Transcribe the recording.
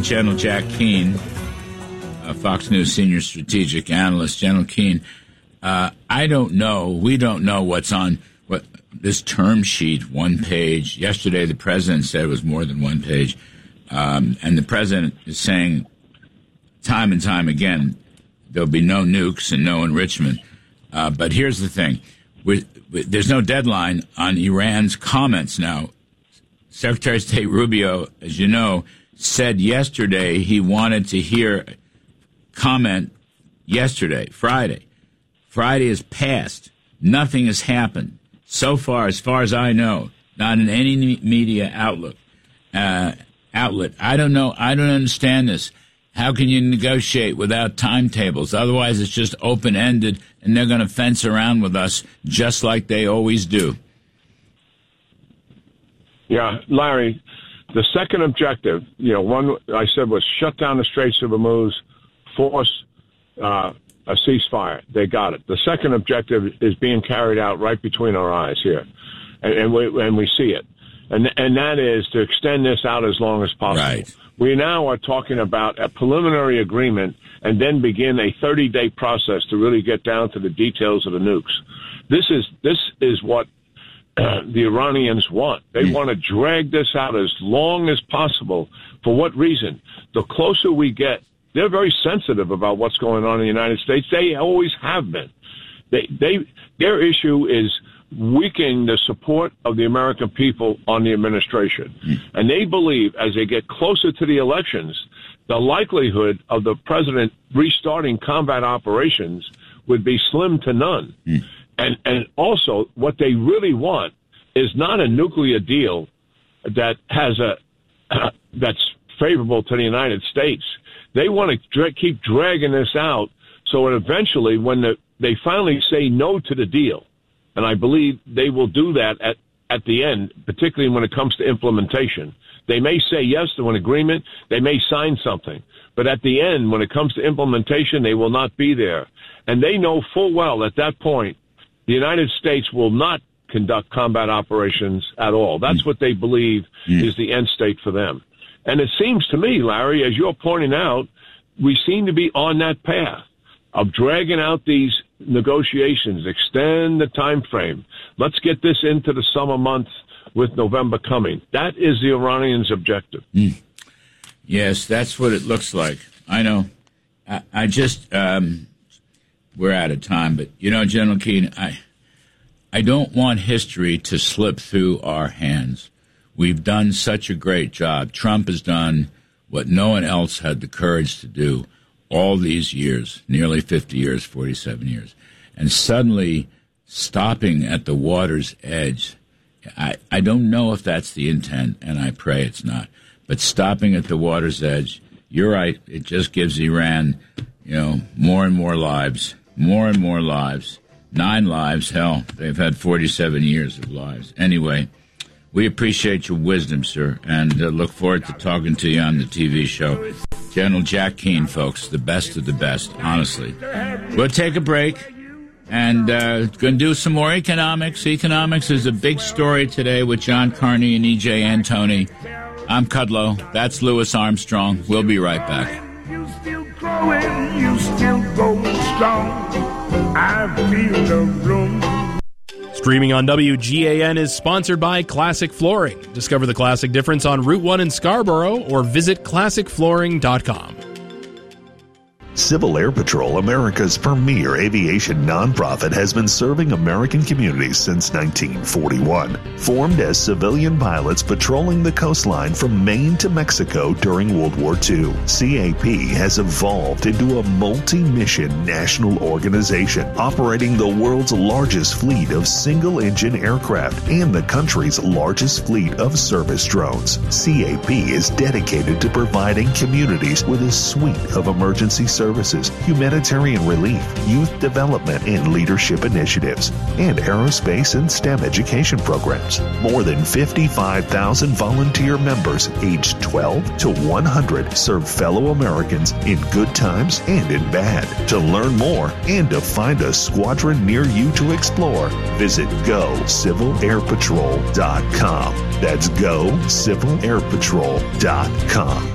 General Jack Keane, Fox News senior strategic analyst. General Keane, I don't know. We don't know what's on this term sheet, one page. Yesterday, the president said it was more than one page. And the president is saying time and time again, there'll be no nukes and no enrichment. But here's the thing. There's no deadline on Iran's comments now. Secretary of State Rubio, as you know, said yesterday he wanted to hear comment yesterday, Friday. Friday has passed. Nothing has happened. So far, as far as I know, not in any media outlet. I don't know. I don't understand this. How can you negotiate without timetables? Otherwise, it's just open-ended, and they're going to fence around with us just like they always do. Yeah, Larry, the second objective, one I said was shut down the Straits of Hormuz, force a ceasefire. They got it. The second objective is being carried out right between our eyes here, and we see it. And that is to extend this out as long as possible. Right. We now are talking about a preliminary agreement and then begin a 30-day process to really get down to the details of the nukes. This is what the Iranians want. They want to drag this out as long as possible. For what reason? The closer we get, they're very sensitive about what's going on in the United States. They always have been. Their issue is weakening the support of the American people on the administration. And they believe as they get closer to the elections, the likelihood of the president restarting combat operations would be slim to none. And also what they really want is not a nuclear deal that has that's favorable to the United States. They want to keep dragging this out so that eventually when they finally say no to the deal, and I believe they will do that at the end, particularly when it comes to implementation. They may say yes to an agreement. They may sign something. But at the end, when it comes to implementation, they will not be there. And they know full well at that point, the United States will not conduct combat operations at all. That's what they believe is the end state for them. And it seems to me, Larry, as you're pointing out, we seem to be on that path of dragging out these negotiations, extend the time frame. Let's get this into the summer months with November coming. That is the Iranians' objective. Yes, that's what it looks like. I know. I just, we're out of time, but, General Keane, I don't want history to slip through our hands. We've done such a great job. Trump has done what no one else had the courage to do all these years, nearly 50 years, 47 years. And suddenly stopping at the water's edge, I don't know if that's the intent, and I pray it's not. But stopping at the water's edge, you're right, it just gives Iran, more and more lives, 9 lives, hell, they've had 47 years of lives. Anyway, we appreciate your wisdom, sir, and look forward to talking to you on the TV show. General Jack Keane, folks, the best of the best, honestly. We'll take a break and going to do some more economics. Economics is a big story today with John Carney and E.J. Antoni. I'm Kudlow. That's Louis Armstrong. We'll be right back. You still growing, you still going strong. I feel the room. Streaming on WGAN is sponsored by Classic Flooring. Discover the classic difference on Route 1 in Scarborough or visit ClassicFlooring.com. Civil Air Patrol, America's premier aviation nonprofit, has been serving American communities since 1941. Formed as civilian pilots patrolling the coastline from Maine to Mexico during World War II, CAP has evolved into a multi-mission national organization operating the world's largest fleet of single-engine aircraft and the country's largest fleet of service drones. CAP is dedicated to providing communities with a suite of emergency services, humanitarian relief, youth development and leadership initiatives, and aerospace and STEM education programs. More than 55,000 volunteer members aged 12 to 100 serve fellow Americans in good times and in bad. To learn more and to find a squadron near you to explore, visit GoCivilAirPatrol.com. That's GoCivilAirPatrol.com.